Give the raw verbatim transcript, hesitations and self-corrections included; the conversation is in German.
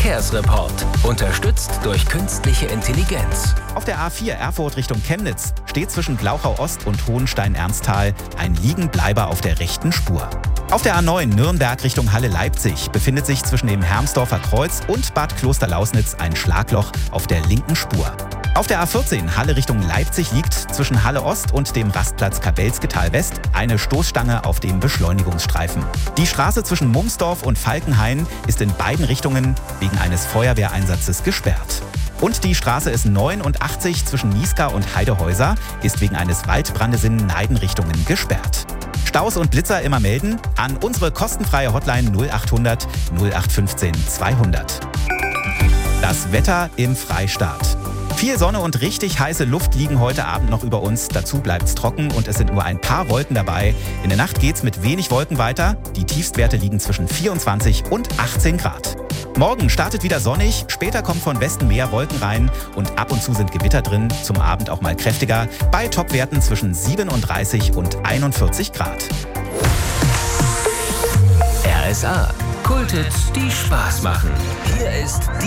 Verkehrsreport. Unterstützt durch künstliche Intelligenz. Auf der A vier Erfurt Richtung Chemnitz steht zwischen Glauchau-Ost und Hohenstein-Ernsthal ein Liegenbleiber auf der rechten Spur. Auf der A neun Nürnberg Richtung Halle-Leipzig befindet sich zwischen dem Hermsdorfer Kreuz und Bad Klosterlausnitz ein Schlagloch auf der linken Spur. Auf der A vierzehn Halle Richtung Leipzig liegt zwischen Halle Ost und dem Rastplatz Kabelsketal West eine Stoßstange auf dem Beschleunigungsstreifen. Die Straße zwischen Mumsdorf und Falkenhain ist in beiden Richtungen wegen eines Feuerwehreinsatzes gesperrt. Und die Straße S neunundachtzig zwischen Niescar und Heidehäuser ist wegen eines Waldbrandes in Neidenrichtungen gesperrt. Staus und Blitzer immer melden an unsere kostenfreie Hotline null achthundert null acht fünfzehn zweihundert. Das Wetter im Freistaat. Viel Sonne und richtig heiße Luft liegen heute Abend noch über uns. Dazu bleibt's trocken und es sind nur ein paar Wolken dabei. In der Nacht geht's mit wenig Wolken weiter. Die Tiefstwerte liegen zwischen vierundzwanzig und achtzehn Grad. Morgen startet wieder sonnig, später kommt von Westen mehr Wolken rein und ab und zu sind Gewitter drin, zum Abend auch mal kräftiger, bei Topwerten zwischen siebenunddreißig und einundvierzig Grad. R S A. Kulthits, die Spaß machen. Hier ist die